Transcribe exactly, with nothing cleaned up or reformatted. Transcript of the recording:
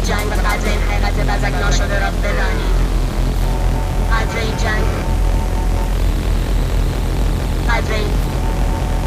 جنگ و قدر این حقیقت بزک ناشده را بدانید.